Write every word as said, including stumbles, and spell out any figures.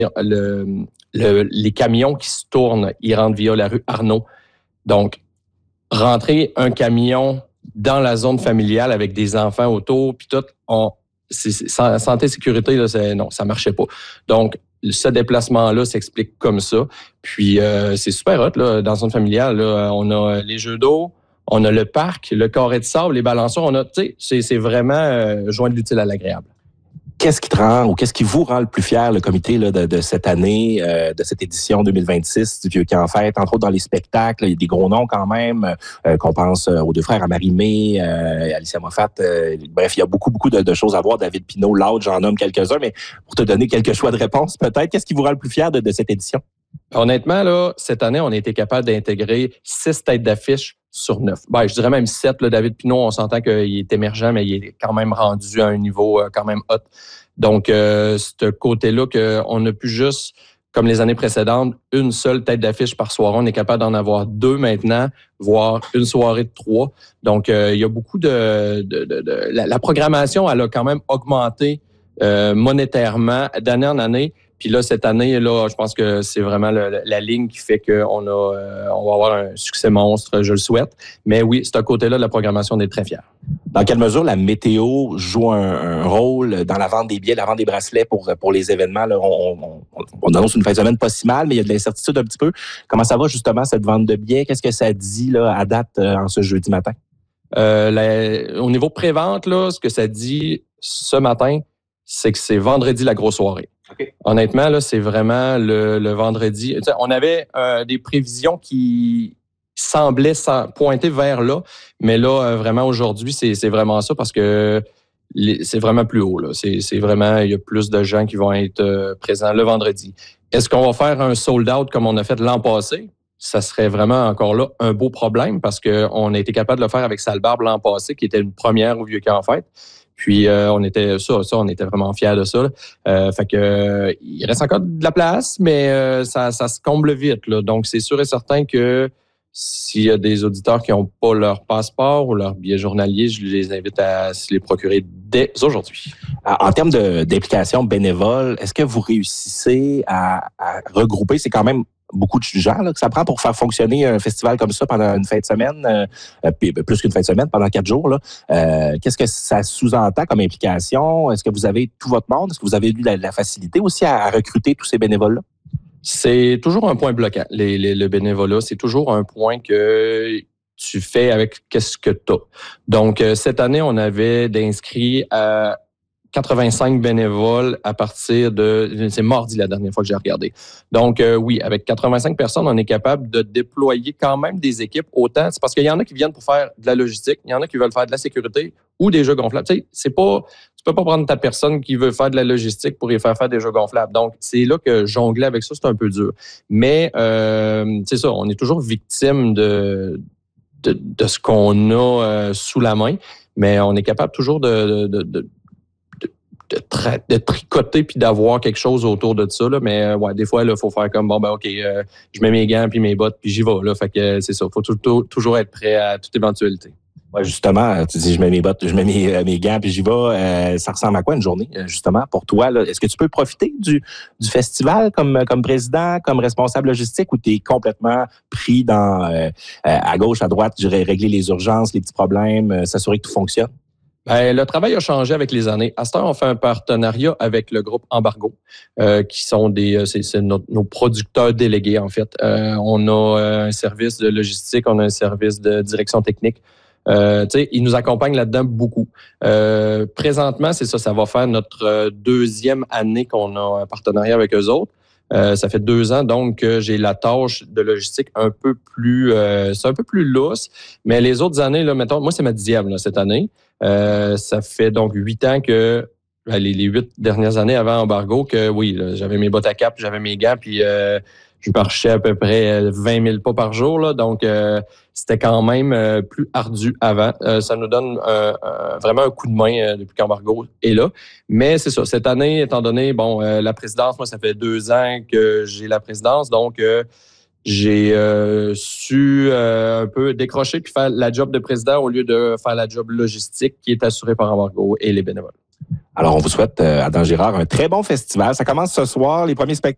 le, le, les camions qui se tournent, ils rentrent via la rue Arnaud. Donc, rentrer un camion dans la zone familiale avec des enfants autour, puis tout, on, c'est, c'est, santé, sécurité, là, c'est, non, ça marchait pas. Donc, ce déplacement-là s'explique comme ça. Puis, euh, c'est super hot, là, dans la zone familiale. Là, on a les jeux d'eau, on a le parc, le carré de sable, les balançoires. On a, tu sais, c'est, c'est vraiment euh, joindre l'utile à l'agréable. Qu'est-ce qui te rend ou qu'est-ce qui vous rend le plus fier, le comité là, de, de cette année, euh, de cette édition deux mille vingt-six du Vieux Camp Fête, entre autres dans les spectacles, il y a des gros noms quand même, euh, qu'on pense aux deux frères, à Marie-Mé, euh, Alicia Moffat. Euh, bref, il y a beaucoup, beaucoup de, de choses à voir. David Pinault, Loud, j'en nomme quelques-uns, mais pour te donner quelques choix de réponse, peut-être, qu'est-ce qui vous rend le plus fier de, de cette édition? Honnêtement, là, cette année, on a été capable d'intégrer six têtes d'affiche sur neuf. Ben, je dirais même sept. Là, David Pinault, on s'entend qu'il est émergent, mais il est quand même rendu à un niveau euh, quand même hot. Donc, euh, ce côté-là qu'on a plus juste, comme les années précédentes, une seule tête d'affiche par soirée. On est capable d'en avoir deux maintenant, voire une soirée de trois. Donc, euh, il y a beaucoup de... de, de, de la, la programmation, elle a quand même augmenté euh, monétairement d'année en année. Puis là, cette année, là, je pense que c'est vraiment le, la ligne qui fait qu'on a, euh, on va avoir un succès monstre, je le souhaite. Mais oui, c'est un côté-là de la programmation, on est très fiers. Dans quelle mesure la météo joue un, un rôle dans la vente des billets, la vente des bracelets pour, pour les événements? Là, on, on, on annonce une fin de semaine pas si mal, mais il y a de l'incertitude un petit peu. Comment ça va justement, cette vente de billets? Qu'est-ce que ça dit là, à date euh, en ce jeudi matin? Euh, la, au niveau pré-vente, là, ce que ça dit ce matin, c'est que c'est vendredi la grosse soirée. Okay. Honnêtement, là, c'est vraiment le, le vendredi. T'sais, on avait euh, des prévisions qui semblaient pointer vers là, mais là, euh, vraiment, aujourd'hui, c'est, c'est vraiment ça parce que les, c'est vraiment plus haut. Là. C'est, c'est vraiment, il y a plus de gens qui vont être euh, présents le vendredi. Est-ce qu'on va faire un sold-out comme on a fait l'an passé? Ça serait vraiment encore là un beau problème parce qu'on a été capable de le faire avec Salbarbe l'an passé, qui était une première au Vieux Camp Fête. Puis euh, on était ça, ça, on était vraiment fiers de ça. Euh, fait que euh, il reste encore de la place, mais euh, ça, ça se comble vite. Là. Donc c'est sûr et certain que s'il y a des auditeurs qui n'ont pas leur passeport ou leur billet journalier, je les invite à se les procurer dès aujourd'hui. En termes de, d'implication bénévole, est-ce que vous réussissez à, à regrouper, c'est quand même beaucoup de gens là, que ça prend pour faire fonctionner un festival comme ça pendant une fin de semaine, euh, plus qu'une fin de semaine, pendant quatre jours. Là. Euh, qu'est-ce que ça sous-entend comme implication? Est-ce que vous avez tout votre monde? Est-ce que vous avez eu la, la facilité aussi à, à recruter tous ces bénévoles-là? C'est toujours un point bloquant, les, les, le bénévolat. C'est toujours un point que tu fais avec qu'est-ce que tu as. Donc, cette année, on avait d'inscrits à quatre-vingt-cinq bénévoles à partir de... C'est mardi la dernière fois que j'ai regardé. Donc, euh, oui, avec quatre-vingt-cinq personnes, on est capable de déployer quand même des équipes autant. C'est parce qu'il y en a qui viennent pour faire de la logistique, il y en a qui veulent faire de la sécurité ou des jeux gonflables. Tu sais, c'est pas... Tu peux pas prendre ta personne qui veut faire de la logistique pour y faire faire des jeux gonflables. Donc, c'est là que jongler avec ça, c'est un peu dur. Mais, euh, c'est ça, on est toujours victime de, de, de ce qu'on a euh, sous la main, mais on est capable toujours de... de, de De, tra- de tricoter puis d'avoir quelque chose autour de ça. Là. Mais euh, ouais, des fois, il faut faire comme, bon, ben OK, euh, je mets mes gants puis mes bottes puis j'y vais. Là. Fait que euh, c'est ça. Il faut tout, tout, toujours être prêt à toute éventualité. Ouais, justement, tu dis, je mets mes bottes, je mets mes, mes gants puis j'y vais. Euh, ça ressemble à quoi une journée, justement, pour toi? Là? Est-ce que tu peux profiter du, du festival comme, comme président, comme responsable logistique ou tu es complètement pris dans euh, à gauche, à droite, je dirais, régler les urgences, les petits problèmes, euh, s'assurer que tout fonctionne? Ben, le travail a changé avec les années. À cette heure, on fait un partenariat avec le groupe Embargo, euh, qui sont des, c'est, c'est nos, nos producteurs délégués, en fait. Euh, on a un service de logistique, on a un service de direction technique. Euh, tu sais, ils nous accompagnent là-dedans beaucoup. Euh, présentement, c'est ça, ça va faire notre deuxième année qu'on a un partenariat avec eux autres. Euh, ça fait deux ans, donc, que j'ai la tâche de logistique un peu plus... Euh, c'est un peu plus lousse. Mais les autres années, là, mettons, moi, c'est ma dixième là, cette année. Euh, ça fait donc huit ans que... Les, les huit dernières années avant Embargo, que oui, là, j'avais mes bottes à cap, j'avais mes gants, puis euh, je marchais à peu près vingt mille pas par jour. Là, donc, euh, c'était quand même euh, plus ardu avant. Euh, ça nous donne euh, euh, vraiment un coup de main euh, depuis qu'Embargo est là. Mais c'est ça, cette année, étant donné, bon, euh, la présidence, moi, ça fait deux ans que j'ai la présidence, donc euh, j'ai euh, su euh, un peu décrocher puis faire la job de président au lieu de faire la job logistique qui est assurée par Embargo et les bénévoles. Alors, on vous souhaite, euh, Adam Girard, un très bon festival. Ça commence ce soir, les premiers spectacles.